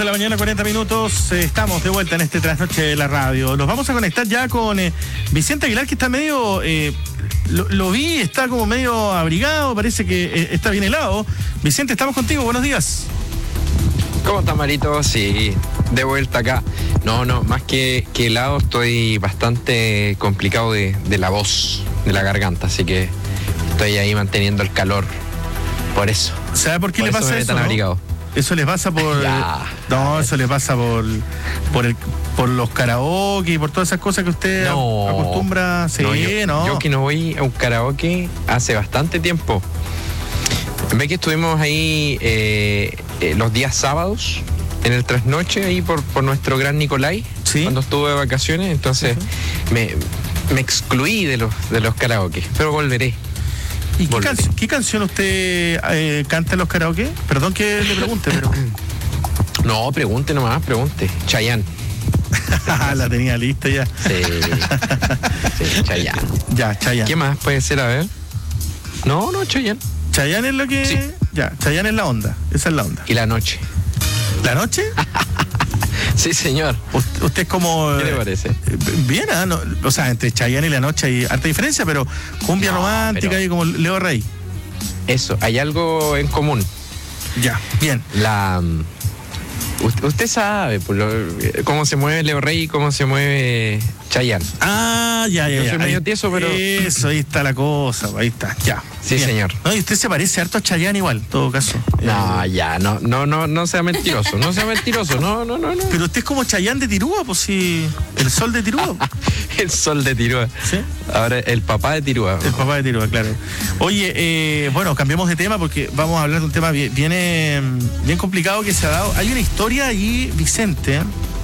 De la mañana, 40 minutos, estamos de vuelta en este trasnoche de la radio. Nos vamos a conectar ya con Vicente Aguilar, que está medio, lo vi, está como medio abrigado, parece que está bien helado. Vicente, estamos contigo, buenos días. ¿Cómo estás, Marito? Sí, de vuelta acá. No, más que helado, estoy bastante complicado de la voz, de la garganta, así que estoy ahí manteniendo el calor, por eso. ¿Sabe por qué le pasa eso? Tan abrigado. Eso le pasa por... eso le pasa por los karaoke y por todas esas cosas que usted acostumbra. Sí, yo que no voy a un karaoke hace bastante tiempo. Ve que estuvimos ahí los días sábados en el trasnoche ahí por nuestro gran Nicolai, ¿sí? Cuando estuve de vacaciones, entonces me excluí de los karaoke, pero volveré. ¿Y qué canción usted canta en los karaoke? Perdón que le pregunte, pero... No, pregunte nomás, pregunte. Chayanne. La tenía lista ya. Sí, Chayanne. Ya, Chayanne. ¿Qué más puede ser? A ver. No, Chayanne. Chayanne es lo que... Sí. Ya, Chayanne es la onda. Esa es la onda. ¿Y la noche? ¿La noche? Sí, señor. Usted es como... ¿Qué le parece? Bien, ¿no? O sea, entre Chayanne y la noche hay harta diferencia, pero cumbia romántica y como Leo Rey. Eso, hay algo en común. Ya, bien. Usted sabe cómo se mueve Leo Rey y cómo se mueve Chayanne. Ya. Yo soy medio tieso, pero... Eso, ahí está la cosa, ahí está, ya. Sí, bien. Señor. No, y usted se parece harto a Chayanne igual, en todo caso. No sea mentiroso, no. Pero usted es como Chayanne de Tirúa, pues sí, el sol de Tirúa. El sol de Tirúa. ¿Sí? Ahora, el papá de Tirúa. El papá de Tirúa, claro. Oye, bueno, cambiemos de tema porque vamos a hablar de un tema bien complicado que se ha dado. Hay una historia allí, Vicente,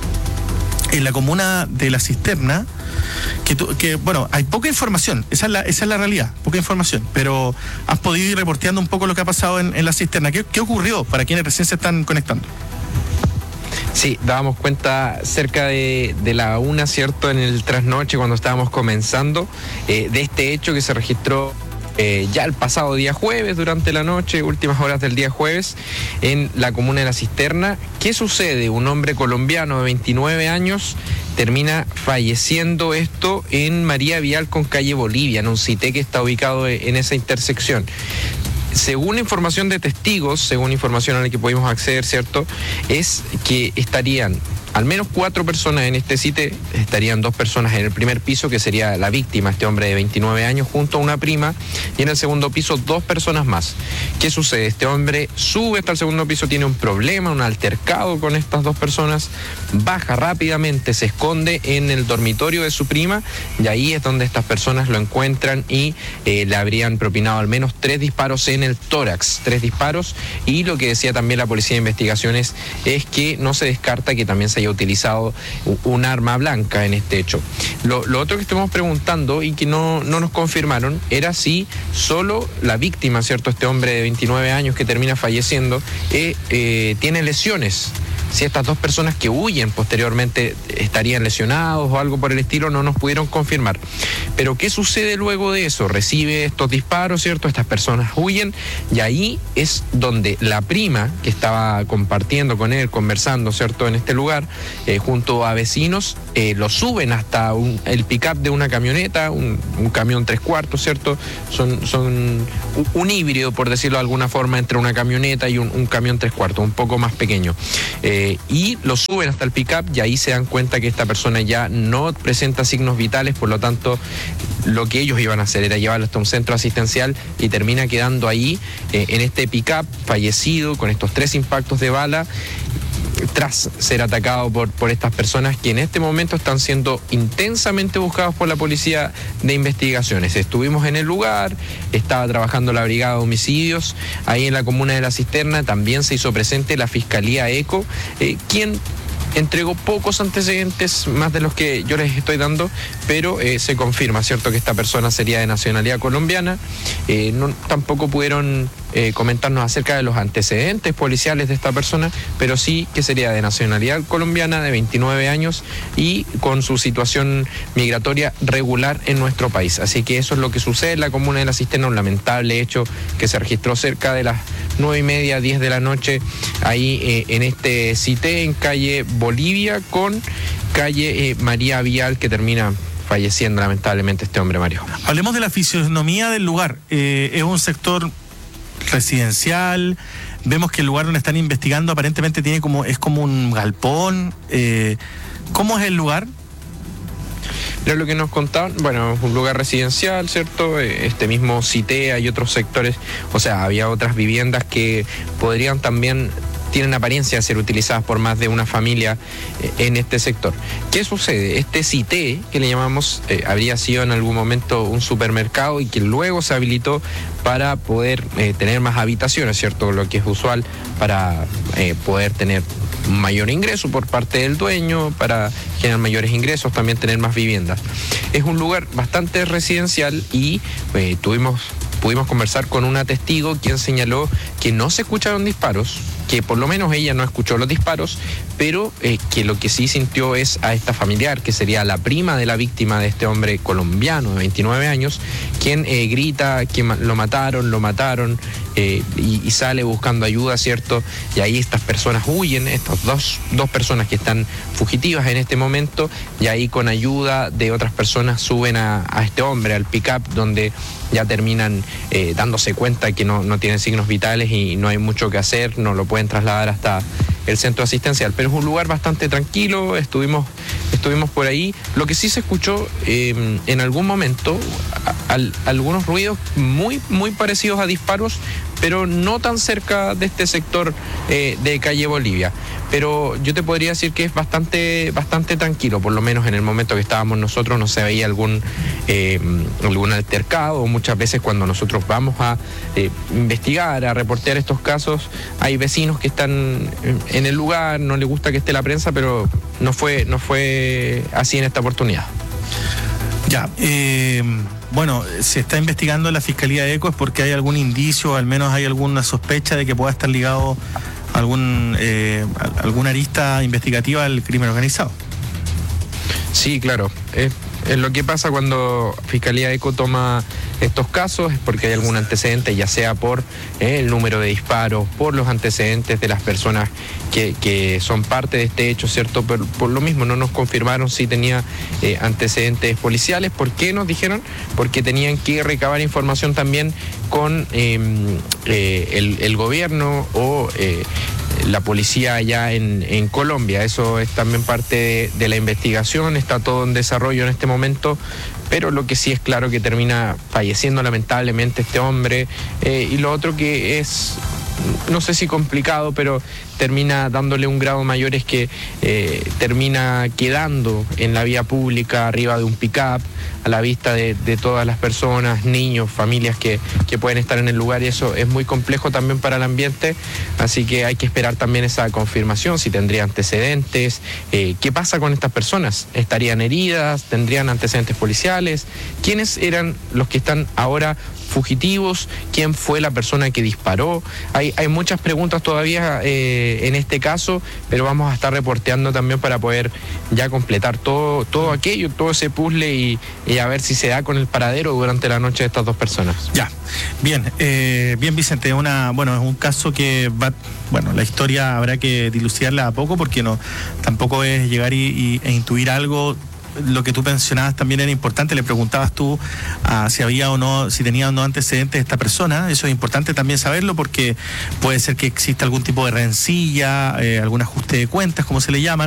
en la comuna de La Cisterna, que bueno, hay poca información, esa es la realidad, poca información, pero has podido ir reporteando un poco lo que ha pasado en La Cisterna. ¿Qué ocurrió para quienes recién se están conectando? Sí, dábamos cuenta cerca de la 1, ¿cierto?, en el trasnoche cuando estábamos comenzando, de este hecho que se registró ya el pasado día jueves, durante la noche, últimas horas del día jueves, en la comuna de La Cisterna. ¿Qué sucede? Un hombre colombiano de 29 años termina falleciendo, esto en María Vial con calle Bolivia, en un CITE que está ubicado en esa intersección. Según información de testigos, según información a la que pudimos acceder, ¿cierto?, es que estarían al menos 4 personas en este sitio, estarían 2 personas en el primer piso, que sería la víctima, este hombre de 29 años, junto a una prima, y en el segundo piso 2 personas más. ¿Qué sucede? Este hombre sube hasta el segundo piso, tiene un problema, un altercado con estas 2 personas, baja rápidamente, se esconde en el dormitorio de su prima, y ahí es donde estas personas lo encuentran y le habrían propinado al menos 3 disparos en el tórax, 3 disparos, y lo que decía también la Policía de Investigaciones es que no se descarta que también se haya utilizado un arma blanca en este hecho. Lo otro que estuvimos preguntando y que no nos confirmaron era si solo la víctima, ¿cierto?, este hombre de 29 años que termina falleciendo, tiene lesiones. Si estas 2 personas que huyen posteriormente estarían lesionados o algo por el estilo, no nos pudieron confirmar. Pero ¿qué sucede luego de eso? Recibe estos disparos, ¿cierto? Estas personas huyen y ahí es donde la prima, que estaba compartiendo con él, conversando, ¿cierto?, en este lugar, junto a vecinos, lo suben hasta el pick-up de una camioneta, un camión 3/4, ¿cierto? Son un híbrido, por decirlo de alguna forma, entre una camioneta y un camión 3/4, un poco más pequeño. Y lo suben hasta el pick-up y ahí se dan cuenta que esta persona ya no presenta signos vitales, por lo tanto lo que ellos iban a hacer era llevarlo hasta un centro asistencial y termina quedando ahí en este pick-up fallecido con estos 3 impactos de bala, tras ser atacado por estas personas que en este momento están siendo intensamente buscados por la Policía de Investigaciones. Estuvimos en el lugar, estaba trabajando la Brigada de Homicidios ahí en la comuna de La Cisterna, también se hizo presente la Fiscalía ECO, quien entregó pocos antecedentes, más de los que yo les estoy dando, pero se confirma, ¿cierto?, que esta persona sería de nacionalidad colombiana. Tampoco pudieron comentarnos acerca de los antecedentes policiales de esta persona, pero sí que sería de nacionalidad colombiana, de 29 años y con su situación migratoria regular en nuestro país. Así que eso es lo que sucede en la comuna de La Cisterna, un lamentable hecho que se registró cerca de las 9:30, 10 de la noche, ahí en este CITE, en calle Bolivia con calle María Vial, que termina falleciendo lamentablemente este hombre, Mario. Hablemos de la fisionomía del lugar. Es un sector residencial. Vemos que el lugar donde están investigando aparentemente es como un galpón. ¿Cómo es el lugar? Pero lo que nos contaban, bueno, es un lugar residencial, ¿cierto? Este mismo CITE, hay otros sectores, o sea, había otras viviendas que podrían también, tienen apariencia de ser utilizadas por más de una familia en este sector. ¿Qué sucede? Este CITE, que le llamamos, habría sido en algún momento un supermercado y que luego se habilitó para poder tener más habitaciones, ¿cierto? Lo que es usual para poder tener mayor ingreso por parte del dueño, para generar mayores ingresos, también tener más viviendas. Es un lugar bastante residencial y pudimos conversar con una testigo quien señaló que no se escucharon disparos, que por lo menos ella no escuchó los disparos, pero que lo que sí sintió es a esta familiar, que sería la prima de la víctima de este hombre colombiano de 29 años, quien grita que lo mataron, y sale buscando ayuda, ¿cierto? Y ahí estas personas huyen, estas dos personas que están fugitivas en este momento, y ahí con ayuda de otras personas suben a este hombre al pick-up, donde ya terminan dándose cuenta que no tienen signos vitales y no hay mucho que hacer, no lo pueden trasladar hasta el centro asistencial, pero es un lugar bastante tranquilo, estuvimos por ahí. Lo que sí se escuchó en algún momento, algunos ruidos muy, muy parecidos a disparos, pero no tan cerca de este sector de calle Bolivia. Pero yo te podría decir que es bastante tranquilo, por lo menos en el momento que estábamos nosotros no se veía algún altercado, o muchas veces cuando nosotros vamos a investigar, a reportear estos casos, hay vecinos que están en el lugar, no les gusta que esté la prensa, pero no fue así en esta oportunidad. Ya, bueno, se está investigando en la Fiscalía de ECO, es porque hay algún indicio, o al menos hay alguna sospecha de que pueda estar ligado a alguna arista investigativa al crimen organizado. Sí, claro. Es lo que pasa cuando Fiscalía ECO toma estos casos, es porque hay algún antecedente, ya sea por el número de disparos, por los antecedentes de las personas que son parte de este hecho, ¿cierto? Pero por lo mismo no nos confirmaron si tenía antecedentes policiales. ¿Por qué nos dijeron? Porque tenían que recabar información también con el gobierno o la policía allá en Colombia. Eso es también parte de la investigación, está todo en desarrollo en este momento, pero lo que sí es claro que termina falleciendo lamentablemente este hombre, y lo otro que es, no sé si complicado, pero termina dándole un grado mayor es que termina quedando en la vía pública arriba de un pick-up a la vista de todas las personas, niños, familias que pueden estar en el lugar, y eso es muy complejo también para el ambiente, así que hay que esperar también esa confirmación, si tendría antecedentes, qué pasa con estas personas, estarían heridas, tendrían antecedentes policiales, quiénes eran los que están ahora fugitivos, quién fue la persona que disparó. Hay muchas preguntas todavía en este caso, pero vamos a estar reporteando también para poder ya completar todo aquello, todo ese puzzle y a ver si se da con el paradero durante la noche de estas dos personas. Ya, bien Vicente, es un caso que la historia habrá que dilucidarla a poco, porque tampoco es llegar e intuir algo. Lo que tú mencionabas también era importante, le preguntabas tú si tenía o no antecedentes esta persona. Eso es importante también saberlo, porque puede ser que exista algún tipo de rencilla, algún ajuste de cuentas, como se le llama.